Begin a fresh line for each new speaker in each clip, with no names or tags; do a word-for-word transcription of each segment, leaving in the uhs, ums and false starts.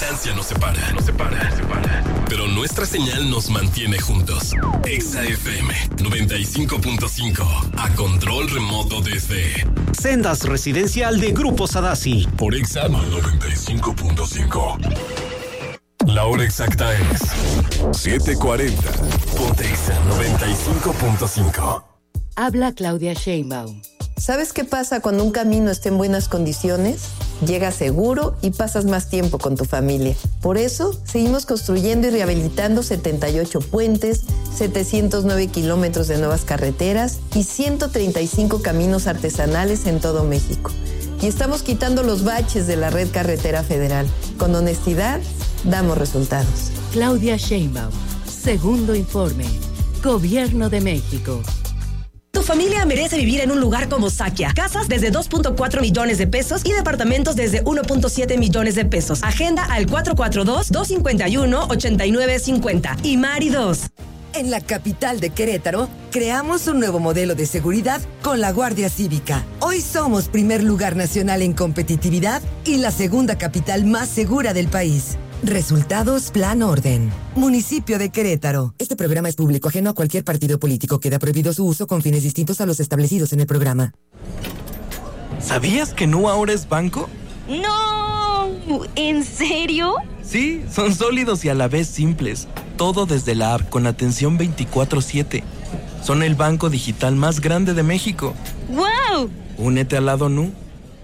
distancia nos separa, nos separa, nos separa. Pero nuestra señal nos mantiene juntos. Exa F M noventa y cinco punto cinco. A control remoto desde
Sendas Residencial de Grupo Sadasi.
Por Exa noventa y cinco punto cinco. La hora exacta es siete cuarenta. Ponte Exa noventa y cinco punto cinco.
Habla Claudia Sheinbaum.
¿Sabes qué pasa cuando un camino está en buenas condiciones? Llegas seguro y pasas más tiempo con tu familia. Por eso, seguimos construyendo y rehabilitando setenta y ocho puentes, setecientos nueve kilómetros de nuevas carreteras y ciento treinta y cinco caminos artesanales en todo México. Y estamos quitando los baches de la red carretera federal. Con honestidad, damos resultados.
Claudia Sheinbaum. Segundo informe. Gobierno de México.
Tu familia merece vivir en un lugar como Sakia. Casas desde dos punto cuatro millones de pesos y departamentos desde uno punto siete millones de pesos. Agenda al cuatro cuatro dos, dos cinco uno, ocho nueve cinco cero. Y Mari dos.
En la capital de Querétaro, creamos un nuevo modelo de seguridad con la Guardia Cívica. Hoy somos primer lugar nacional en competitividad y la segunda capital más segura del país. Resultados Plan Orden. Municipio de Querétaro. Este programa es público, ajeno a cualquier partido político. Queda prohibido su uso con fines distintos a los establecidos en el programa.
¿Sabías que Nu ahora es banco?
¡No! ¿En serio?
Sí, son sólidos y a la vez simples. Todo desde la app con atención veinticuatro siete. Son el banco digital más grande de México.
¡Wow!
Únete al lado Nu.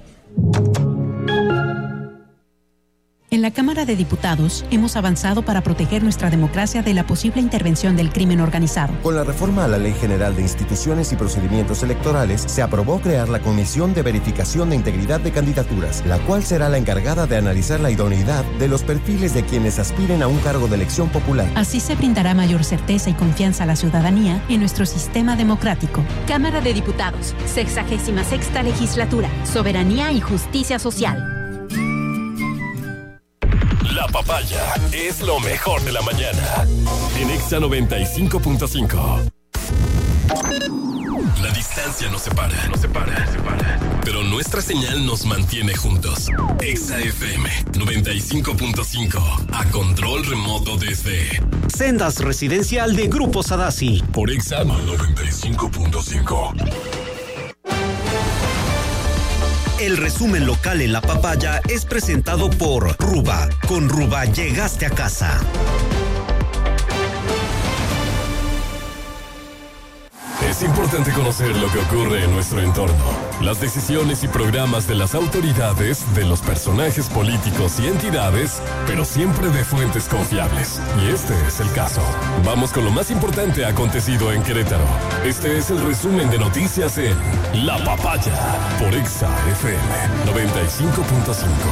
En la Cámara de Diputados hemos avanzado para proteger nuestra democracia de la posible intervención del crimen organizado.
Con la reforma a la Ley General de Instituciones y Procedimientos Electorales, se aprobó crear la Comisión de Verificación de Integridad de Candidaturas, la cual será la encargada de analizar la idoneidad de los perfiles de quienes aspiren a un cargo de elección popular.
Así se brindará mayor certeza y confianza a la ciudadanía en nuestro sistema democrático.
Cámara de Diputados, sexagésima sexta legislatura, Soberanía y Justicia Social.
La papaya es lo mejor de la mañana. En Exa noventa y cinco punto cinco. La distancia nos separa, nos separa, nos separa. Pero nuestra señal nos mantiene juntos. Exa F M noventa y cinco punto cinco. A control remoto desde
Sendas Residencial de Grupo Sadasi.
Por Exa noventa y cinco punto cinco.
El resumen local en La Papaya es presentado por Ruba. Con Ruba llegaste a casa.
Es importante conocer lo que ocurre en nuestro entorno, las decisiones y programas de las autoridades, de los personajes políticos y entidades, pero siempre de fuentes confiables. Y este es el caso. Vamos con lo más importante acontecido en Querétaro. Este es el resumen de noticias en La Papaya, por Exa F M noventa y cinco punto cinco.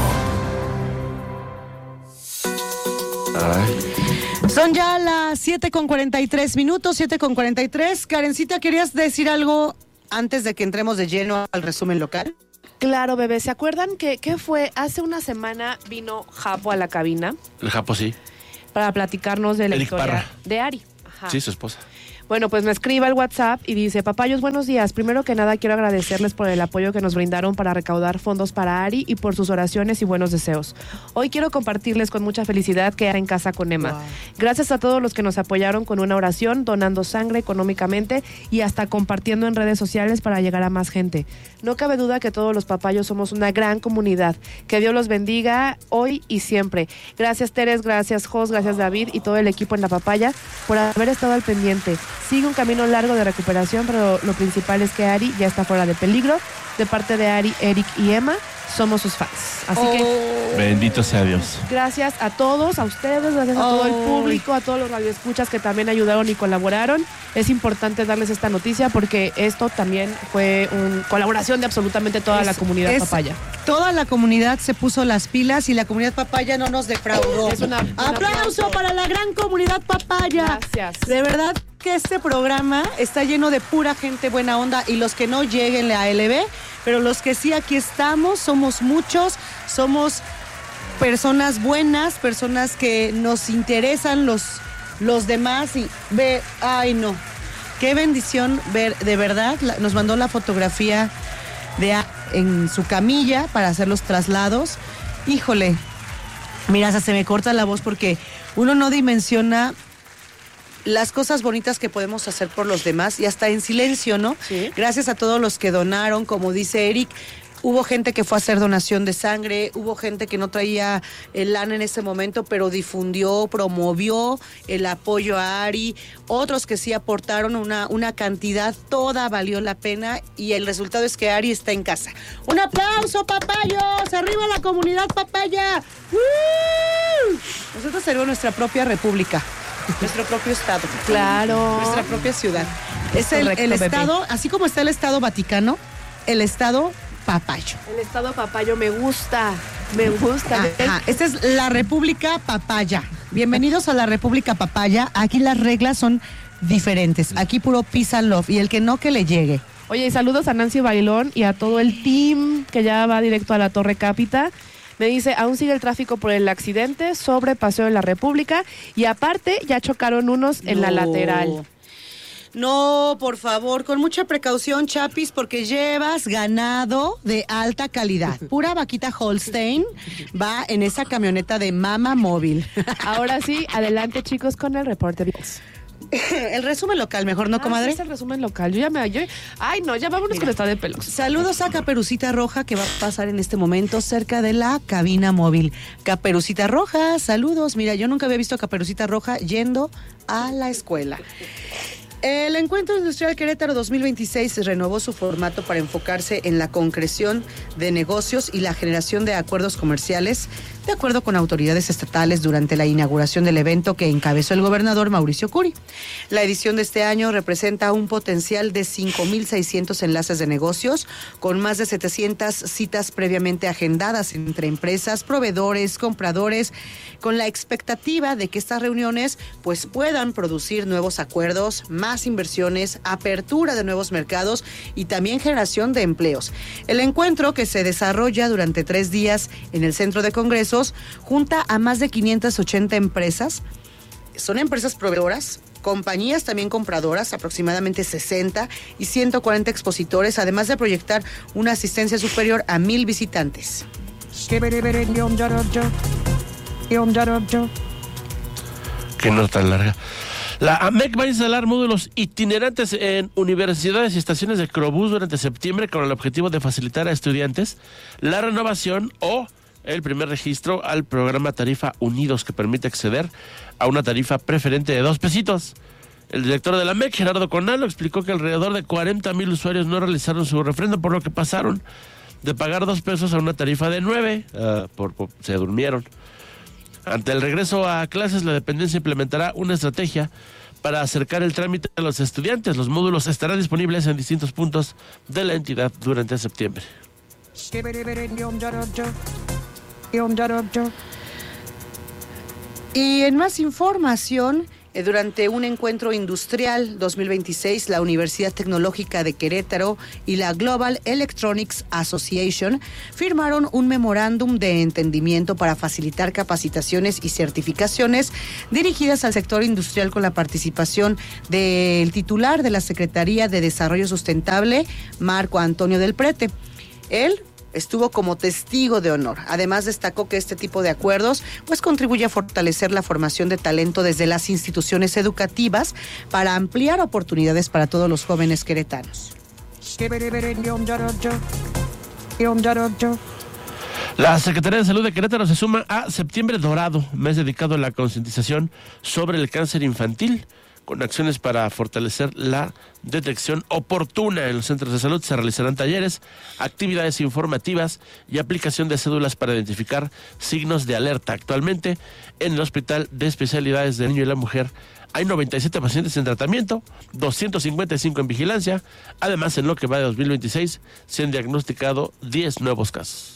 Ay. Son ya las siete con cuarenta y tres minutos, siete con cuarenta y tres. Karencita, ¿querías decir algo antes de que entremos de lleno al resumen local?
Claro, bebé. ¿Se acuerdan que, que fue? Hace una semana vino Japo a la cabina.
El Japo, sí.
Para platicarnos de la
Eric
historia
Parra.
de Ari. Ajá.
Sí, su esposa.
Bueno, pues me escribe al WhatsApp y dice: papayos, buenos días. Primero que nada quiero agradecerles por el apoyo que nos brindaron para recaudar fondos para Ari y por sus oraciones y buenos deseos. Hoy quiero compartirles con mucha felicidad que era en casa con Emma. Wow. Gracias a todos los que nos apoyaron con una oración, donando sangre económicamente y hasta compartiendo en redes sociales para llegar a más gente. No cabe duda que todos los papayos somos una gran comunidad. Que Dios los bendiga hoy y siempre. Gracias Teres, gracias Jos, gracias David y todo el equipo en La Papaya por haber estado al pendiente. Sigue un camino largo de recuperación, pero lo principal es que Ari ya está fuera de peligro. De parte de Ari, Eric y Emma, somos sus fans. Así oh. que...
Bendito sea Dios.
Gracias a todos, a ustedes, gracias a oh. todo el público, a todos los radioescuchas que también ayudaron y colaboraron. Es importante darles esta noticia porque esto también fue una colaboración de absolutamente toda es, la comunidad es, papaya.
Toda la comunidad se puso las pilas y la comunidad papaya no nos defraudó.
Es una, un
¡Aplauso aplauso para la gran comunidad papaya!
Gracias.
De verdad que este programa está lleno de pura gente buena onda y los que no lleguen a L B, pero los que sí aquí estamos, somos muchos, somos personas buenas, personas que nos interesan los, los demás y ve, ay no, qué bendición ver, de verdad, la, nos mandó la fotografía de en su camilla para hacer los traslados, híjole, Mira, hasta se me corta la voz porque uno no dimensiona las cosas bonitas que podemos hacer por los demás y hasta en silencio, ¿no? Sí. Gracias a todos los que donaron, como dice Eric. Hubo gente que fue a hacer donación de sangre, hubo gente que no traía el lana en ese momento, pero difundió, promovió el apoyo a Ari, otros que sí aportaron una, una cantidad, toda valió la pena y el resultado es que Ari está en casa. ¡Un aplauso, papayos! ¡Arriba la comunidad papaya! ¡Uh! Nosotros tenemos nuestra propia república, nuestro propio estado.
Claro.
Nuestra propia ciudad. Es el,
Correcto,
el
bebé.
estado, así como está el estado Vaticano, el estado Papayo.
El estado Papayo me gusta, me gusta.
Ajá, esta es la República Papaya. Bienvenidos a la República Papaya. Aquí las reglas son diferentes. Aquí puro peace and love. Y el que no, que le llegue.
Oye, y saludos a Nancy Bailón y a todo el team que ya va directo a la Torre Cápita. Me dice, aún sigue el tráfico por el accidente sobre Paseo de la República y aparte ya chocaron unos en
No.
la lateral.
No, por favor, con mucha precaución, Chapis, porque llevas ganado de alta calidad. Pura vaquita Holstein va en esa camioneta de Mama Móvil.
Ahora sí, adelante chicos con el reporte.
El resumen local, mejor, ¿no,
Ah,
comadre?
sí, es el resumen local. Yo ya me... Yo, ay, no, ya vámonos
Mira,
con esta de pelos.
Saludos a Caperucita Roja que va a pasar en este momento cerca de la cabina móvil. Caperucita Roja, saludos. Mira, yo nunca había visto a Caperucita Roja yendo a la escuela. El Encuentro Industrial Querétaro dos mil veintiséis renovó su formato para enfocarse en la concreción de negocios y la generación de acuerdos comerciales, de acuerdo con autoridades estatales durante la inauguración del evento que encabezó el gobernador Mauricio Curi. La edición de este año representa un potencial de cinco mil seiscientos enlaces de negocios, con más de setecientas citas previamente agendadas entre empresas, proveedores, compradores, con la expectativa de que estas reuniones pues puedan producir nuevos acuerdos, más inversiones, apertura de nuevos mercados y también generación de empleos. El encuentro, que se desarrolla durante tres días en el Centro de Congresos, junta a más de quinientas ochenta empresas. Son empresas proveedoras, compañías también compradoras, aproximadamente sesenta, y ciento cuarenta expositores, además de proyectar una asistencia superior a mil visitantes.
Que no tan larga. La A M E C va a instalar módulos itinerantes en universidades y estaciones de Crobús durante septiembre con el objetivo de facilitar a estudiantes la renovación o el primer registro al programa Tarifa Unidos, que permite acceder a una tarifa preferente de dos pesitos. El director de la A M E C, Gerardo Conalo, explicó que alrededor de cuarenta mil usuarios no realizaron su refrendo, por lo que pasaron de pagar dos pesos a una tarifa de nueve, uh, por, por, se durmieron. Ante el regreso a clases, la dependencia implementará una estrategia para acercar el trámite a los estudiantes. Los módulos estarán disponibles en distintos puntos de la entidad durante septiembre.
Y en más información, eh, durante un encuentro industrial dos mil veintiséis, la Universidad Tecnológica de Querétaro y la Global Electronics Association firmaron un memorándum de entendimiento para facilitar capacitaciones y certificaciones dirigidas al sector industrial, con la participación del titular de la Secretaría de Desarrollo Sustentable, Marco Antonio del Prete. Él estuvo como testigo de honor. Además, destacó que este tipo de acuerdos pues contribuye a fortalecer la formación de talento desde las instituciones educativas para ampliar oportunidades para todos los jóvenes queretanos.
La Secretaría de Salud de Querétaro se suma a Septiembre Dorado, mes dedicado a la concientización sobre el cáncer infantil, con acciones para fortalecer la detección oportuna en los centros de salud. Se realizarán talleres, actividades informativas y aplicación de cédulas para identificar signos de alerta. Actualmente, en el Hospital de Especialidades del Niño y la Mujer hay noventa y siete pacientes en tratamiento, doscientos cincuenta y cinco en vigilancia. Además, en lo que va de dos mil veintiséis, se han diagnosticado diez nuevos casos.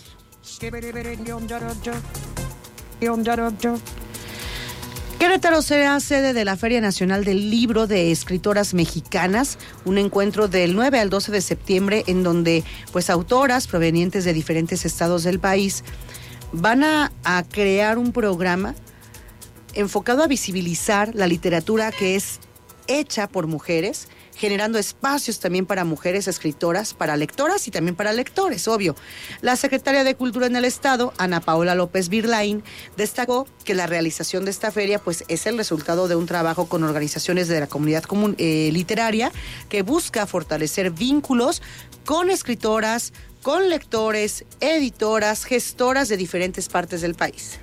Querétaro será sede de la Feria Nacional del Libro de Escritoras Mexicanas, un encuentro del nueve al doce de septiembre en donde pues autoras provenientes de diferentes estados del país van a, a crear un programa enfocado a visibilizar la literatura que es hecha por mujeres,
generando espacios también para mujeres escritoras, para lectoras y también para lectores, obvio. La secretaria de Cultura en el Estado, Ana Paola López Virlain, destacó que la realización de esta feria pues, es el resultado de un trabajo con organizaciones de la comunidad comun, eh, literaria que busca fortalecer vínculos con escritoras, con lectores, editoras, gestoras de diferentes partes del país.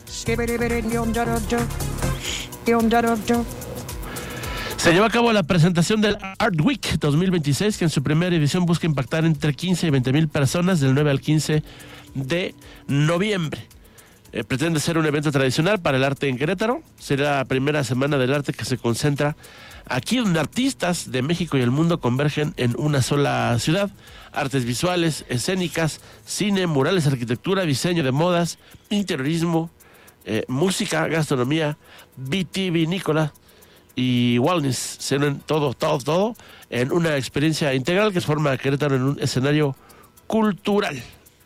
Se llevó a cabo la presentación del Art Week dos mil veintiséis, que en su primera edición busca impactar entre quince y veinte mil personas del nueve al quince de noviembre. Eh, pretende ser un evento tradicional para el arte en Querétaro. Será la primera semana del arte que se concentra aquí, donde artistas de México y el mundo convergen en una sola ciudad. Artes visuales, escénicas, cine, murales, arquitectura, diseño de modas, interiorismo, eh, música, gastronomía, vitivinícola y wellness. Se unen todo, todo, todo en una experiencia integral que transforma a Querétaro en un escenario cultural.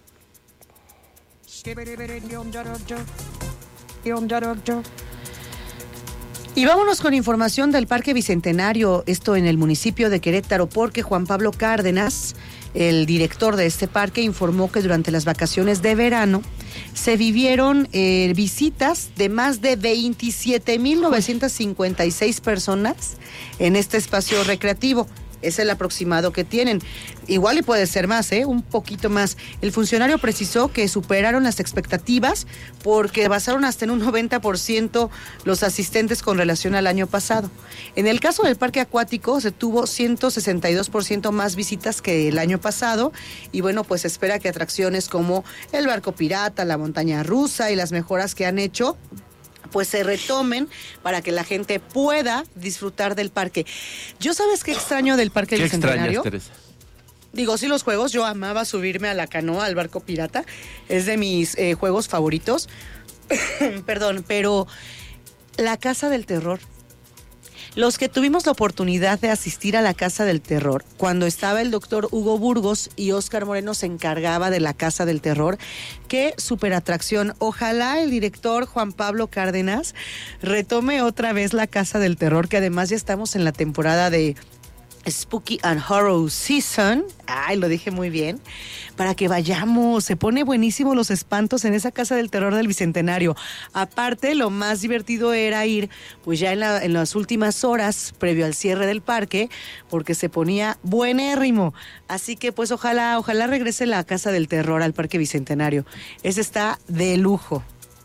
Y vámonos con información del Parque Bicentenario, esto en el municipio de Querétaro, porque Juan Pablo Cárdenas, el director de este parque, informó que durante las vacaciones de verano se vivieron eh, visitas de más de veintisiete mil novecientas cincuenta y seis personas en este espacio recreativo. Es el aproximado que tienen. Igual y puede ser más, ¿eh? Un poquito más. El funcionario precisó que superaron las expectativas porque basaron hasta en un noventa por ciento los asistentes con relación al año pasado. En el caso del parque acuático se tuvo ciento sesenta y dos por ciento más visitas que el año pasado y bueno, pues espera que atracciones como el barco pirata, la montaña rusa y las mejoras que han hecho pues se retomen para que la gente pueda disfrutar del parque. ¿Yo sabes qué extraño del Parque Bicentenario?
¿Qué extrañas, Teresa?
Digo, sí, los juegos, yo amaba subirme a la canoa, al barco pirata, es de mis eh, juegos favoritos, perdón, pero la Casa del Terror. Los que tuvimos la oportunidad de asistir a la Casa del Terror, cuando estaba el doctor Hugo Burgos y Óscar Moreno se encargaba de la Casa del Terror, qué superatracción. Ojalá el director Juan Pablo Cárdenas retome otra vez la Casa del Terror, que además ya estamos en la temporada de Spooky and Horror Season. Ay, lo dije muy bien. Para que vayamos, se pone buenísimo los espantos en esa Casa del Terror del Bicentenario. Aparte, lo más divertido era ir, pues ya en, la, en las últimas horas, previo al cierre del parque, porque se ponía buenérrimo. Así que, pues, ojalá, ojalá regrese la Casa del Terror al Parque Bicentenario. Ese está de lujo.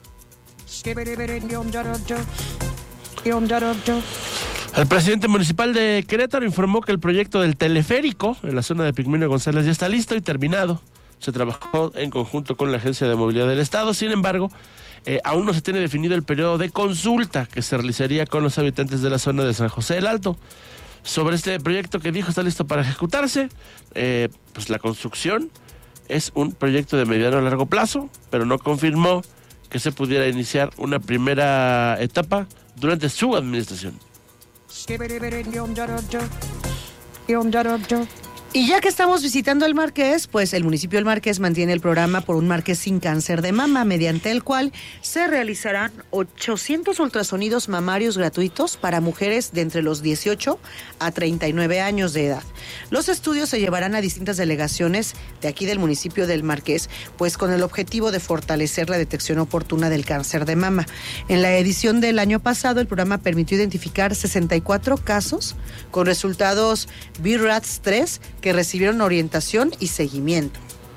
El presidente municipal de Querétaro informó que el proyecto del teleférico en la zona de Pigmenio González ya está listo y terminado. Se trabajó en conjunto con la Agencia de Movilidad del Estado. Sin embargo, eh, aún no se tiene definido el periodo de consulta que se realizaría con los habitantes de la zona de San José del Alto. Sobre este proyecto que dijo está listo para ejecutarse, eh, pues la construcción es un proyecto de mediano a largo plazo, pero no confirmó que se pudiera iniciar una primera etapa durante su administración.
Y ya que estamos visitando el Marqués, pues el municipio del Marqués mantiene el programa Por un Marqués sin cáncer de mama, mediante el cual se realizarán ochocientos ultrasonidos mamarios gratuitos para mujeres de entre los dieciocho a treinta y nueve años de edad. Los estudios se llevarán a distintas delegaciones de aquí del municipio del Marqués, pues con el objetivo de fortalecer la detección oportuna del cáncer de mama. En la edición del año pasado, el programa permitió identificar sesenta y cuatro casos con resultados B R A T S tres que recibieron orientación y seguimiento.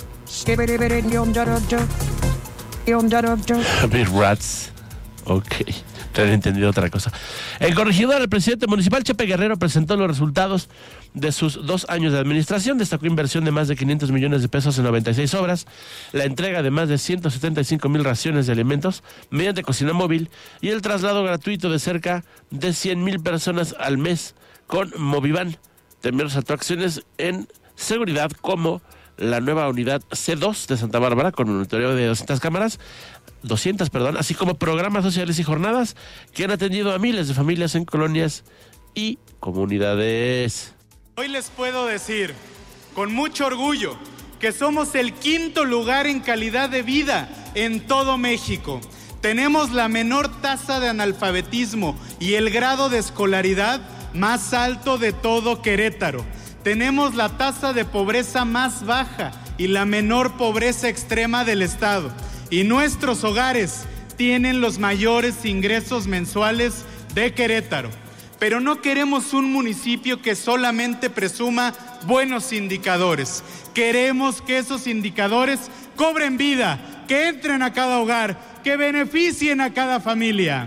Big Rats. Ok, te he entendido otra cosa. El corregidor, el presidente municipal Chepe Guerrero, presentó los resultados de sus dos años de administración. Destacó inversión de más de quinientos millones de pesos en noventa y seis obras, la entrega de más de ciento setenta y cinco mil raciones de alimentos mediante cocina móvil y el traslado gratuito de cerca de cien mil personas al mes con Movivan. También las atracciones en seguridad como la nueva unidad C dos de Santa Bárbara con monitoreo de doscientas cámaras, doscientas, perdón, así como programas sociales y jornadas que han atendido a miles de familias en colonias y comunidades.
Hoy les puedo decir con mucho orgullo que somos el quinto lugar en calidad de vida en todo México. Tenemos la menor tasa de analfabetismo y el grado de escolaridad más alto de todo Querétaro. Tenemos la tasa de pobreza más baja y la menor pobreza extrema del estado. Y nuestros hogares tienen los mayores ingresos mensuales de Querétaro. Pero no queremos un municipio que solamente presuma buenos indicadores. Queremos que esos indicadores cobren vida, que entren a cada hogar, que beneficien a cada familia.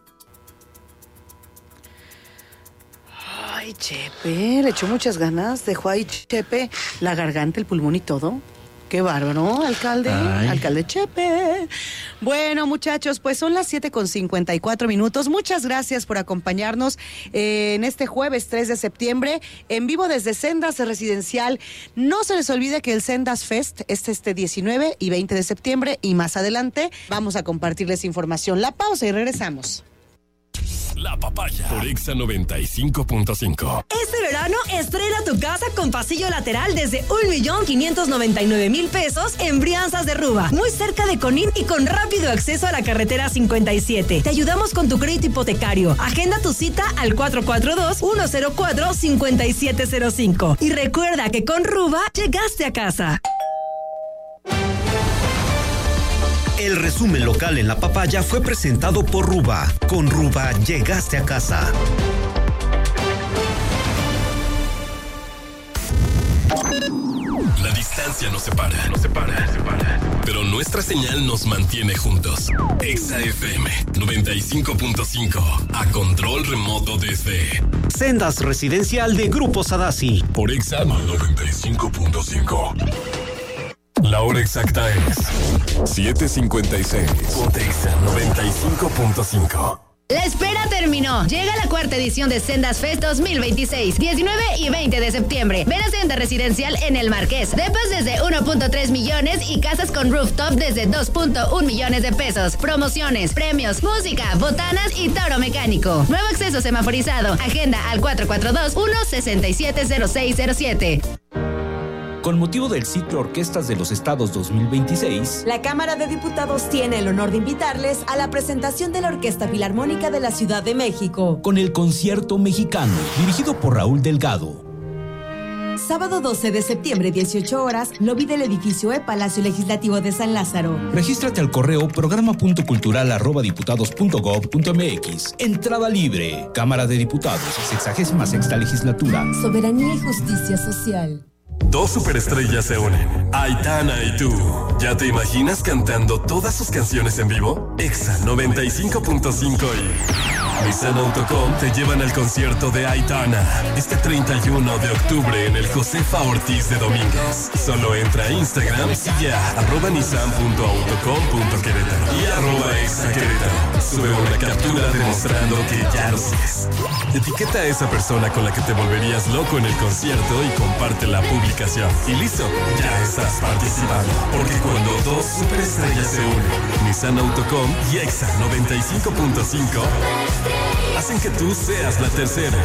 Ay, Chepe, le echó muchas ganas, dejó ahí Chepe la garganta, el pulmón y todo. Qué bárbaro, alcalde, Ay. alcalde Chepe. Bueno, muchachos, pues son las siete con cincuenta y cuatro minutos. Muchas gracias por acompañarnos eh, en este jueves tres de septiembre, en vivo desde Sendas Residencial. No se les olvide que el Sendas Fest es este diecinueve y veinte de septiembre, y más adelante vamos a compartirles información. La pausa y regresamos.
La Papaya por Exa noventa y cinco punto cinco.
Este verano estrena tu casa con pasillo lateral desde un millón quinientos noventa y nueve mil pesos en Brianzas de Ruba, muy cerca de Conín y con rápido acceso a la carretera cincuenta y siete. Te ayudamos con tu crédito hipotecario. Agenda tu cita al cuatro cuatro dos, uno cero cuatro, cinco siete cero cinco. Y recuerda que con Ruba llegaste a casa.
El resumen local en La Papaya fue presentado por Ruba. Con Ruba llegaste a casa.
La distancia nos separa, nos separa, nos separa. Pero nuestra señal nos mantiene juntos. Exa F M noventa y cinco punto cinco. A control remoto desde
Sendas Residencial de Grupo Sadasi.
Por Exa noventa y cinco punto cinco. La hora exacta es siete cincuenta y seis. Exa noventa y cinco punto cinco.
La espera terminó. Llega la cuarta edición de Sendas Fest dos mil veintiséis, diecinueve y veinte de septiembre. Ven a Senda Residencial en El Marqués. Depas desde uno punto tres millones y casas con rooftop desde dos punto uno millones de pesos. Promociones, premios, música, botanas y toro mecánico. Nuevo acceso semaforizado. Agenda al cuatro cuatro dos, uno seis siete cero seis cero siete.
Con motivo del ciclo Orquestas de los Estados dos mil veintiséis,
la Cámara de Diputados tiene el honor de invitarles a la presentación de la Orquesta Filarmónica de la Ciudad de México,
con el Concierto Mexicano, dirigido por Raúl Delgado.
Sábado doce de septiembre, dieciocho horas, lobby del edificio E, Palacio Legislativo de San Lázaro.
Regístrate al correo programa.cultural arroba diputados punto gob punto mx. Entrada libre. Cámara de Diputados, sexagésima sexta legislatura.
Soberanía y justicia social.
Dos superestrellas se unen, Aitana y tú. ¿Ya te imaginas cantando todas sus canciones en vivo? Exa noventa y cinco punto cinco y Nissan Autocom te llevan al concierto de Aitana este treinta y uno de octubre en el Josefa Ortiz de Domínguez. Solo entra a Instagram y sigue a arroba nissan punto autocom punto querétaro y arroba Exa Querétaro. Sube una captura demostrando que ya lo sigues. Etiqueta a esa persona con la que te volverías loco en el concierto y comparte la publicación. Y listo, ya estás participando. Porque cuando dos superestrellas se unen, Nissan Autocom y Exa noventa y cinco punto cinco hacen que tú seas la tercera.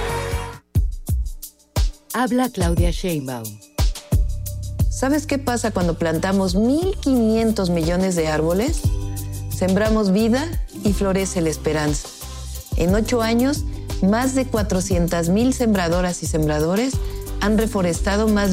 Habla Claudia Sheinbaum.
¿Sabes qué pasa cuando plantamos mil quinientos millones de árboles? Sembramos vida y florece la esperanza. En ocho años, más de cuatrocientas mil sembradoras y sembradores han reforestado más